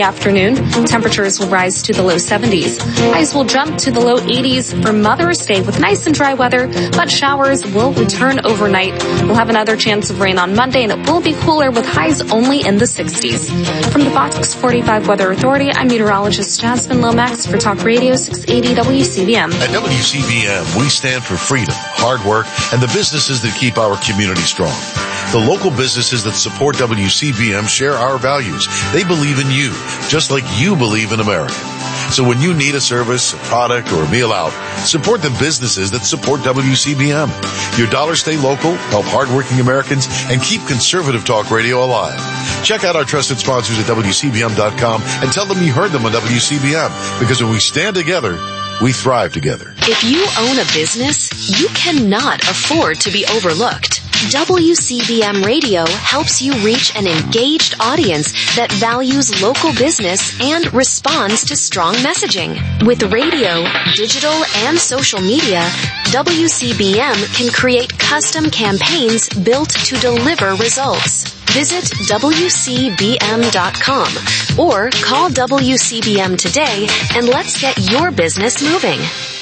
Afternoon, temperatures will rise to the low 70s. Highs will jump to the low 80s for Mother's Day with nice and dry weather, but showers will return overnight. We'll have another chance of rain on Monday, and it will be cooler with highs only in the 60s. From the Fox 45 Weather Authority, I'm meteorologist Jasmine Lomax for Talk Radio 680 WCBM. At WCBM, we stand for freedom, hard work, and the businesses that keep our community strong. The local businesses that support WCBM share our values. They believe in you, just like you believe in America. So when you need a service, a product, or a meal out, support the businesses that support WCBM. Your dollars stay local, help hardworking Americans, and keep conservative talk radio alive. Check out our trusted sponsors at WCBM.com and tell them you heard them on WCBM, because when we stand together, we thrive together. If you own a business, you cannot afford to be overlooked. WCBM Radio helps you reach an engaged audience that values local business and responds to strong messaging. With radio, digital, and social media, WCBM can create custom campaigns built to deliver results. Visit WCBM.com or call WCBM today and let's get your business moving.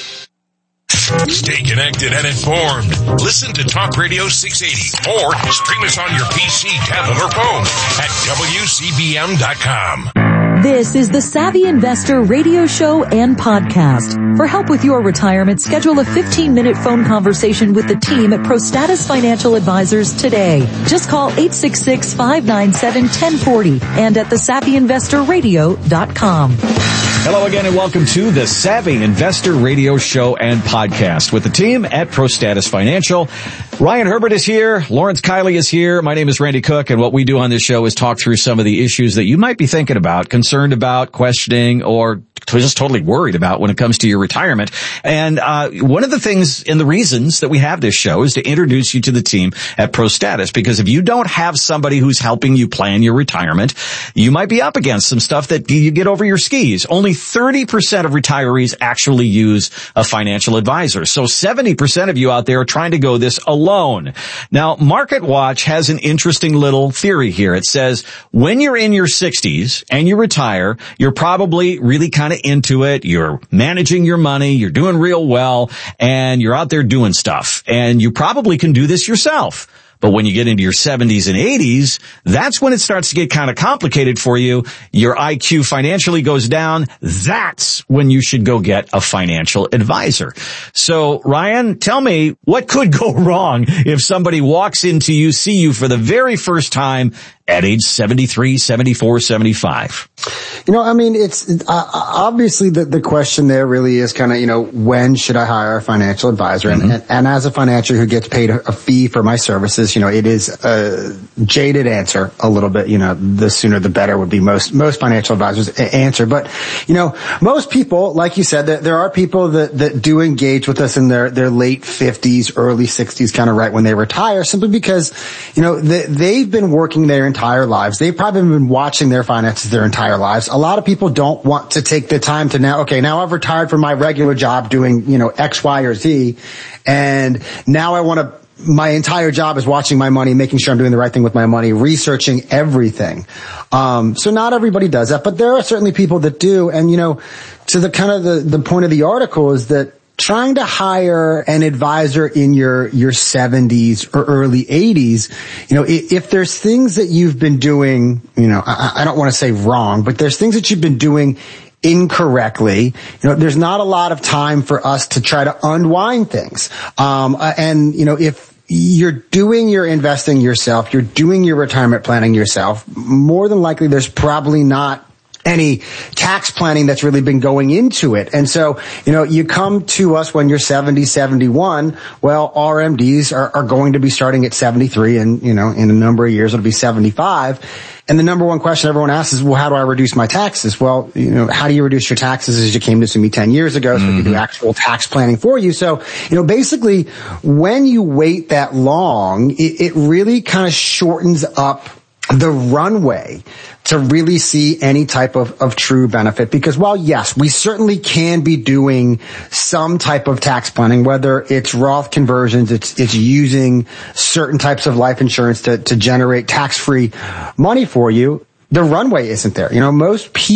Stay connected and informed. Listen to Talk Radio 680 or stream us on your PC, tablet, or phone at WCBM.com. This is the Savvy Investor radio show and podcast. For help with your retirement, schedule a 15-minute phone conversation with the team at ProStatus Financial Advisors today. Just call 866-597-1040 and at thesavvyinvestorradio.com. Hello again and welcome to the Savvy Investor Radio Show and Podcast with the team at ProStatus Financial. Ryan Herbert is here. Lawrence Kiley is here. My name is Randy Cook, and what we do on this show is talk through some of the issues that you might be thinking about, concerned about, questioning, or just totally worried about when it comes to your retirement. And one of the things and the reasons that we have this show is to introduce you to the team at ProStatus, because if you don't have somebody who's helping you plan your retirement, you might be up against some stuff that you get over your skis. Only 30% of retirees actually use a financial advisor. So 70% of you out there are trying to go this alone. Now, MarketWatch has an interesting little theory here. It says when you're in your 60s and you retire, you're probably really kind of into it. You're managing your money. You're doing real well, and you're out there doing stuff. And you probably can do this yourself. But when you get into your 70s and 80s, that's when it starts to get kind of complicated for you. Your IQ financially goes down. That's when you should go get a financial advisor. So, Ryan, tell me, what could go wrong if somebody walks into you, see you for the very first time at age 73, 74, 75? You know, I mean, it's obviously the question there really is kind of, you know, when should I hire a financial advisor? And as a financier who gets paid a fee for my services, you know, it is a jaded answer a little bit. You know, the sooner the better would be most financial advisors answer. But, you know, most people, like you said, there are people that do engage with us in their late 50s, early 60s, kind of right when they retire, simply because, you know, they've been working their entire lives. They've probably been watching their finances their entire lives. A lot of people don't want to take the time to now I've retired from my regular job doing, you know, X, Y, or Z, and now I want to, my entire job is watching my money, making sure I'm doing the right thing with my money, researching everything. So not everybody does that, but there are certainly people that do. And, you know, to the kind of the point of the article is that trying to hire an advisor in your 70s or early 80s, you know, if there's things that you've been doing, you know, I don't want to say wrong, but there's things that you've been doing incorrectly, you know, there's not a lot of time for us to try to unwind things. And, you know, if you're doing your investing yourself, you're doing your retirement planning yourself, more than likely there's probably not any tax planning that's really been going into it. And so, you know, you come to us when you're 70, 71, well, RMDs are going to be starting at 73, and, you know, in a number of years it'll be 75. And the number one question everyone asks is, well, how do I reduce my taxes? Well, you know, how do you reduce your taxes? As you came to see me 10 years ago, so we can do actual tax planning for you. So, you know, basically, when you wait that long, it really kind of shortens up the runway to really see any type of true benefit. Because while, yes, we certainly can be doing some type of tax planning, whether it's Roth conversions, it's using certain types of life insurance to generate tax-free money for you, the runway isn't there. You know, most people